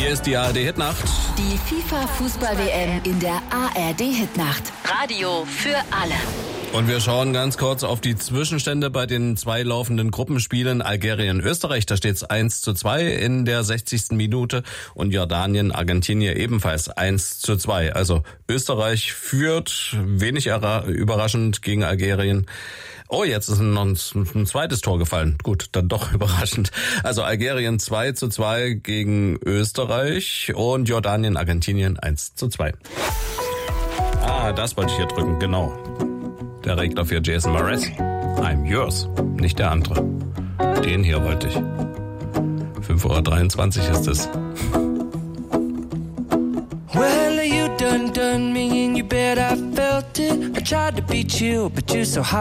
Hier ist die ARD-Hitnacht. Die FIFA-Fußball-WM in der ARD-Hitnacht. Radio für alle. Und wir schauen ganz kurz auf die Zwischenstände bei den 2 laufenden Gruppenspielen. Algerien-Österreich, da steht es 1:2 in der 60. Minute. Und Jordanien-Argentinien ebenfalls 1:2. Also Österreich führt, wenig überraschend gegen Algerien. Oh, jetzt ist noch ein zweites Tor gefallen. Gut, dann doch überraschend. Also Algerien 2:2 gegen Österreich und Jordanien, Argentinien 1:2. Das wollte ich hier drücken, genau. Der Regler für Jason Mraz. I'm yours, nicht der andere. Den hier wollte ich. 5:23 ist es. Well, you done me and you bet I felt it. I tried to beat you, but you're so hot.